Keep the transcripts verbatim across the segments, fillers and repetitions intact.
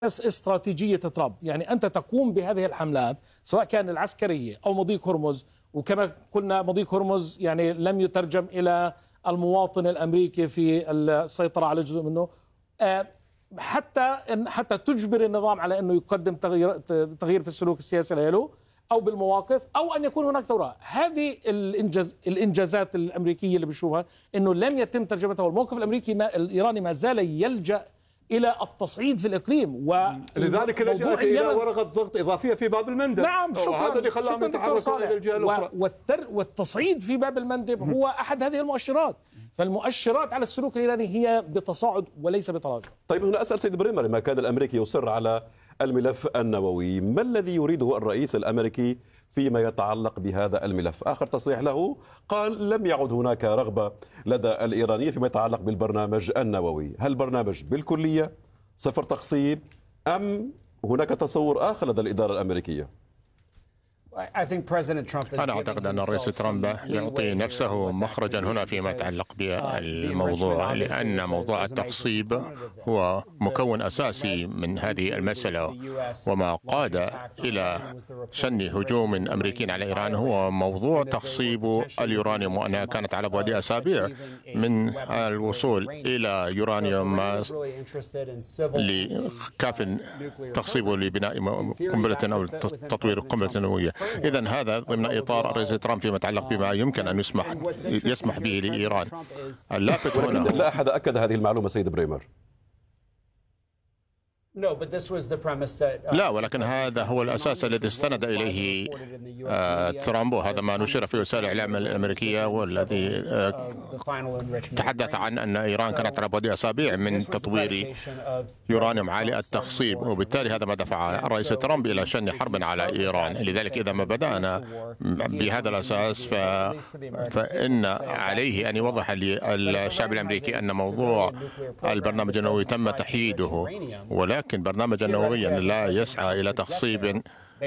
استراتيجية ترامب. يعني أنت تقوم بهذه الحملات سواء كان العسكرية أو مضيق هرمز، وكما قلنا مضيق هرمز يعني لم يترجم إلى المواطن الأمريكي في السيطرة على جزء منه، حتى حتى تجبر النظام على أنه يقدم تغيير تغيير في السلوك السياسي له أو بالمواقف، أو أن يكون هناك ثورة. هذه الإنجاز الإنجازات الأمريكية اللي بنشوفها أنه لم يتم ترجمتها، والموقف الامريكي ما الإيراني ما زال يلجأ إلى التصعيد في الإقليم، ولذلك لجأت إلى ورقة ضغط إضافية في باب المندب. نعم، شكرا. وهذا اللي خلاهم يتحركوا إلى الجهة الأخرى. والتر والتصعيد في باب المندب هو أحد هذه المؤشرات. فالمؤشرات على السلوك الإيراني هي بتصاعد وليس بتراجع. طيب هنا أسأل سيد بريمر، ما كان الأمريكي يصر على الملف النووي، ما الذي يريده الرئيس الأمريكي فيما يتعلق بهذا الملف؟ آخر تصريح له قال لم يعد هناك رغبة لدى الإيرانيين فيما يتعلق بالبرنامج النووي. هل البرنامج بالكلية صفر تخصيب أم هناك تصور آخر لدى الإدارة الأمريكية؟ أنا أعتقد أن الرئيس ترامب يعطي نفسه مخرجا هنا فيما يتعلق بالموضوع، لأن موضوع التخصيب هو مكون أساسي من هذه المسألة، وما قاد إلى شن هجوم أمريكي على إيران هو موضوع تخصيب اليورانيوم، وأنها كانت على بعد أسابيع من الوصول إلى يورانيوم لكاف تخصيبه لبناء قنبلة أو تطوير قنبلة نووية. إذن هذا ضمن إطار الرئيس ترامب فيما يتعلق بما يمكن أن يسمح يسمح به لإيران. اللافت هنا لا أحد أكد هذه المعلومة سيد بريمر. لا، ولكن هذا هو الأساس الذي استند إليه ترامب، وهذا ما نشر في وسائل الإعلام الأمريكية، والذي تحدث عن أن إيران كانت على بعد أسابيع من تطوير يورانيوم عالي التخصيب، وبالتالي هذا ما دفع الرئيس ترامب إلى شن حرب على إيران. لذلك إذا ما بدأنا بهذا الأساس ف... فإن عليه أن يوضح للشعب الأمريكي أن موضوع البرنامج النووي تم تحييده، ولكن لكن برنامجا نوويا لا يسعى إلى تخصيب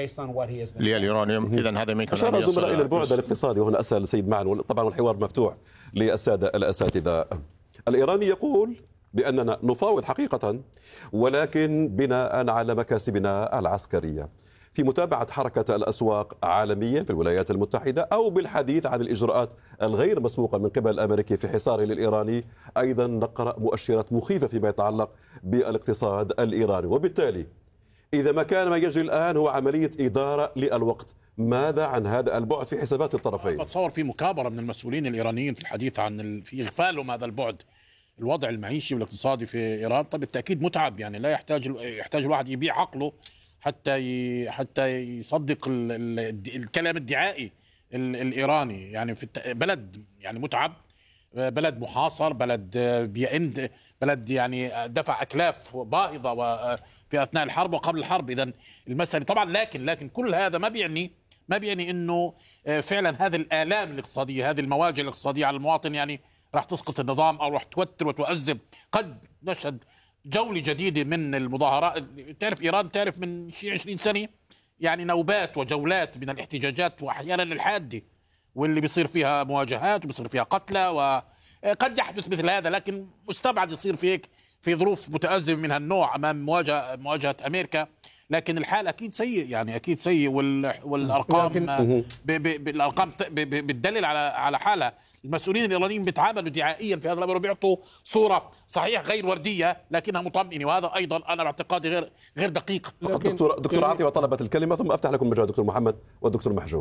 لليورانيوم. إذن هذا يمكن أشار الزملاء إلى البعد الاقتصادي، وهنا أسأل السيد معن، طبعا الحوار مفتوح للسادة الأساتذة. الإيراني يقول بأننا نفاوض حقيقة، ولكن بناء على مكاسبنا العسكرية في متابعة حركة الأسواق عالميا في الولايات المتحدة، أو بالحديث عن الإجراءات الغير مسبوقة من قبل الأمريكي في حصاره للإيراني. أيضا نقرأ مؤشرات مخيفة فيما يتعلق بالاقتصاد الإيراني. وبالتالي إذا ما كان ما يجري الآن هو عملية إدارة للوقت، ماذا عن هذا البعد في حسابات الطرفين؟ بتصور في مكابرة من المسؤولين الإيرانيين في الحديث عن ال... في إغفالهم هذا البعد، الوضع المعيشي والاقتصادي في إيران. طب بالتأكيد متعب، يعني لا يحتاج يحتاج الواحد يبيع عقله حتى ي... حتى يصدق ال... ال... الكلام الدعائي ال... الإيراني. يعني في بلد يعني متعب، بلد محاصر، بلد بيئند، بلد يعني دفع أكلاف باهظة في أثناء الحرب وقبل الحرب. إذن المسألة طبعا، لكن لكن كل هذا ما بيعني ما بيعني إنه فعلا هذه الآلام الاقتصادية، هذه المواجع الاقتصادية على المواطن يعني راح تسقط النظام أو راح توتر وتؤذب. قد نشهد جولة جديدة من المظاهرات. تعرف إيران تعرف من شيء عشرين سنة يعني نوبات وجولات من الاحتجاجات وأحيانا الحادة، واللي بيصير فيها مواجهات وبيصير فيها قتلى، وقد يحدث مثل هذا، لكن مستبعد يصير فيك في ظروف متأزمة من هالنوع أمام مواجهة مواجهة أمريكا. لكن الحال أكيد سيء، يعني أكيد سيء، والأرقام بالأرقام بتدلل على على حالها. المسؤولين الإيرانيين بيتعاملوا دعائيا في هذا الأمر وبيعطوا صورة صحيح غير وردية لكنها مطمئنة، وهذا أيضا أنا باعتقادي غير غير دقيق. دكتور دكتور عاطفة طلبت الكلمة، ثم أفتح لكم مجال دكتور محمد والدكتور محجوب.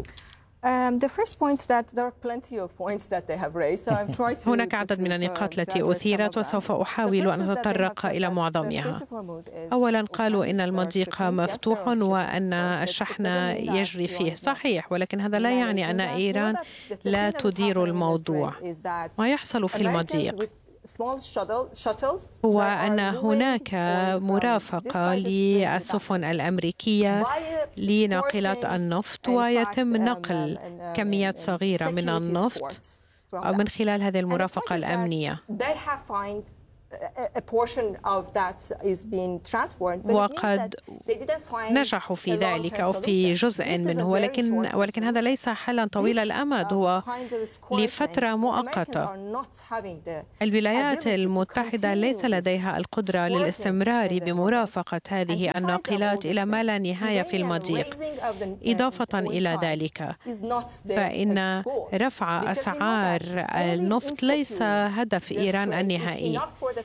هناك عدد من النقاط التي أثيرت وسوف أحاول أن أتطرق إلى معظمها. أولا قالوا إن المضيق مفتوح وأن الشحن يجري فيه، صحيح، ولكن هذا لا يعني أن إيران لا تدير الموضوع. ما يحصل في المضيق هو أن هناك مرافقة للسفن الأمريكية لناقلات النفط، ويتم نقل كميات صغيرة من النفط من خلال هذه المرافقة الأمنية. وقد نجحوا في ذلك أو في جزء منه، ولكن ولكن هذا ليس حلا طويل الأمد، هو لفترة مؤقتة. الولايات المتحدة ليس لديها القدرة للاستمرار بمرافقة هذه الناقلات إلى ما لا نهاية في المضيق. إضافة إلى ذلك، فإن رفع أسعار النفط ليس هدف إيران النهائي،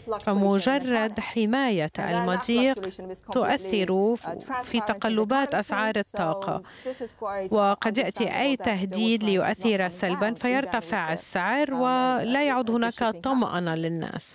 فمجرد حماية المضيق تؤثر في تقلبات أسعار الطاقة، وقد يأتي أي تهديد ليؤثر سلبا فيرتفع السعر ولا يعود هناك طمأنة للناس.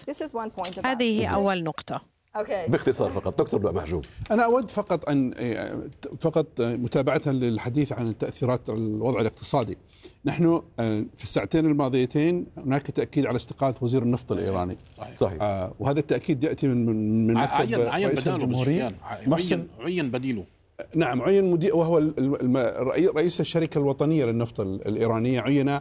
هذه أول نقطة. باختصار فقط دكتور محجوب. أنا أود فقط أن فقط متابعة للحديث عن تأثيرات الوضع الاقتصادي. نحن في الساعتين الماضيتين هناك تأكيد على استقالة وزير النفط الإيراني. صحيح. صحيح. آه وهذا التأكيد يأتي من من عين عين بداله محسن عين بديله. نعم عين مدير، وهو رئيس الشركة الوطنية للنفط الإيرانية، عين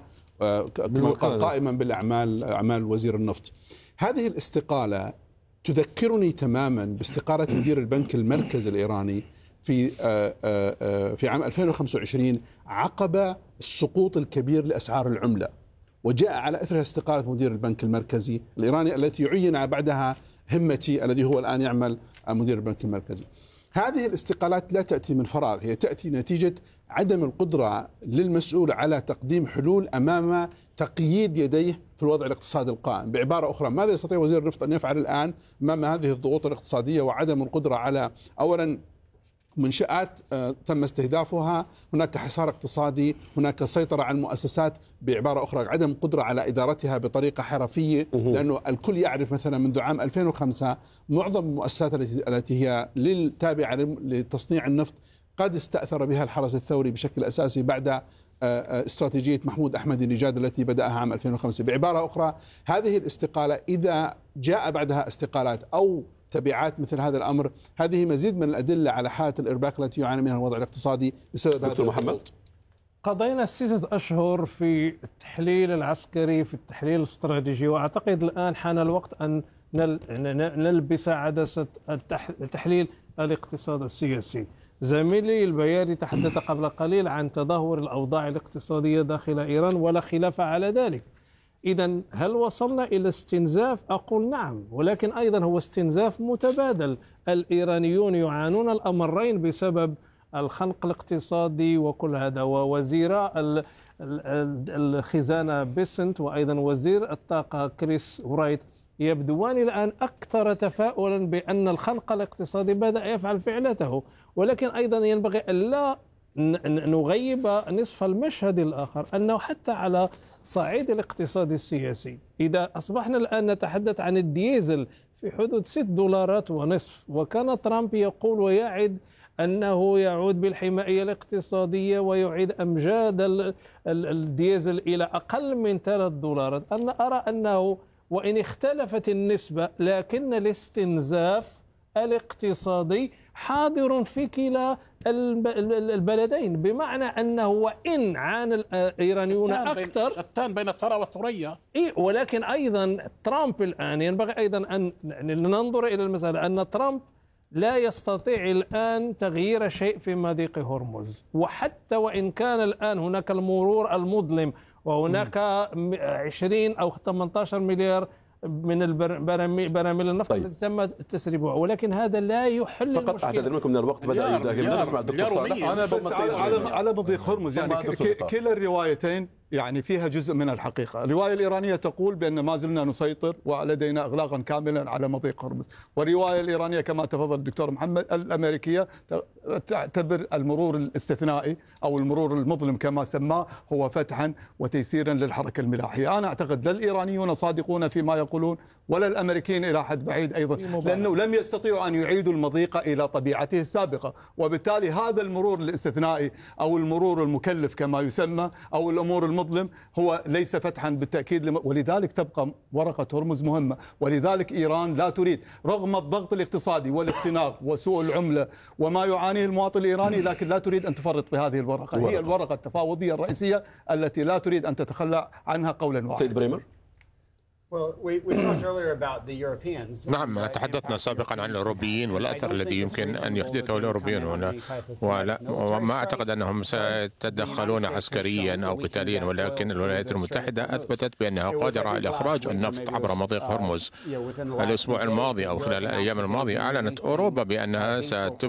قائما بالأعمال أعمال وزير النفط. هذه الاستقالة تذكرني تماما باستقالة مدير البنك المركزي الإيراني في في عام ألفين وخمسة وعشرين عقب السقوط الكبير لأسعار العملة، وجاء على أثرها استقالة مدير البنك المركزي الإيراني التي عين بعدها همتي الذي هو الآن يعمل مدير البنك المركزي. هذه الاستقالات لا تأتي من فراغ، هي تأتي نتيجة عدم القدرة للمسؤول على تقديم حلول أمام تقييد يديه في الوضع الاقتصادي القائم. بعبارة أخرى، ماذا يستطيع وزير النفط أن يفعل الآن أمام هذه الضغوط الاقتصادية وعدم القدرة على أولا منشآت تم استهدافها، هناك حصار اقتصادي، هناك سيطرة على المؤسسات، بعبارة أخرى عدم قدرة على إدارتها بطريقة حرفية، لأنه الكل يعرف مثلا منذ عام ألفين وخمسة معظم المؤسسات التي هي للتابعة لتصنيع النفط قد استأثر بها الحرس الثوري بشكل أساسي بعد استراتيجية محمود أحمدي نجاد التي بدأها عام ألفين وخمسة. بعبارة أخرى، هذه الاستقالة إذا جاء بعدها استقالات أو تبعات مثل هذا الأمر، هذه مزيد من الأدلة على حالة الإرباك التي يعاني منها الوضع الاقتصادي بسبب هذا محمد. قضينا ستة أشهر في التحليل العسكري، في التحليل الاستراتيجي، وأعتقد الآن حان الوقت أن نلبس عدسة التحليل الاقتصادي السياسي. زميلي البياري تحدث قبل قليل عن تدهور الأوضاع الاقتصادية داخل إيران ولا خلاف على ذلك. إذن هل وصلنا إلى استنزاف؟ أقول نعم، ولكن أيضا هو استنزاف متبادل. الإيرانيون يعانون الأمرين بسبب الخنق الاقتصادي وكل هذا، ووزير الخزانة بيسنت وأيضا وزير الطاقة كريس ورايت يبدوان الآن أكثر تفاؤلا بأن الخنق الاقتصادي بدأ يفعل فعلته، ولكن أيضا ينبغي ألا نغيب نصف المشهد الآخر، أنه حتى على صعيد الاقتصاد السياسي إذا أصبحنا الآن نتحدث عن الديزل في حدود ست دولارات ونصف، وكان ترامب يقول ويعد أنه يعود بالحماية الاقتصادية ويعيد أمجاد الديزل إلى أقل من ثلاث دولارات. أنا أرى أنه وإن اختلفت النسبة لكن الاستنزاف الاقتصادي حاضر في كلا البلدين، بمعنى أنه وإن عانى الإيرانيون أكثر شتان بين الثرى والثريا، إيه، ولكن أيضا ترامب الآن ينبغي أيضا أن ننظر إلى المسألة أن ترامب لا يستطيع الآن تغيير شيء في مضيق هرمز، وحتى وإن كان الآن هناك المرور المظلم وهناك عشرين أو ثمانية عشر مليار من البراميل النفط التي طيب. تم تسريبها، ولكن هذا لا يحل فقط المشكلة. أعتذر منكم من الوقت بدأ يداهمنا. نسمع الدكتور صالح. أنا بس على على مضيق هرمز، يعني كلا الروايتين يعني فيها جزء من الحقيقة. الرواية الإيرانية تقول بأن ما زلنا نسيطر ولدينا إغلاقا كاملا على مضيق هرمز، والرواية الإيرانية كما تفضل الدكتور محمد الأمريكية تعتبر المرور الاستثنائي أو المرور المظلم كما سماه هو فتحا وتيسيرا للحركة الملاحية. أنا أعتقد لا الإيرانيون صادقون فيما يقولون ولا الأمريكيين إلى حد بعيد أيضا، لأنه لم يستطيعوا أن يعيدوا المضيق إلى طبيعته السابقة، وبالتالي هذا المرور الاستثنائي أو المرور المكلف كما يسمى أو الأمور المظلم هو ليس فتحا بالتأكيد لم... ولذلك تبقى ورقة هرمز مهمة، ولذلك إيران لا تريد رغم الضغط الاقتصادي والاختناق وسوء العملة وما يعانيه المواطن الإيراني، لكن لا تريد أن تفرط بهذه الورقة. ورقة. هي الورقة التفاوضية الرئيسية التي لا تريد أن تتخلى عنها قولا واحدا. سيد بريمر. نعم، تحدثنا سابقا عن الأوروبيين والأثر الذي يمكن أن يحدثه الأوروبيون هنا، ولا وما أعتقد أنهم سيتدخلون عسكريا أو قتاليا، ولكن الولايات المتحدة أثبتت بأنها قادرة على إخراج النفط عبر مضيق هرمز. الأسبوع الماضي أو خلال الأيام الماضية أعلنت أوروبا بأنها ستف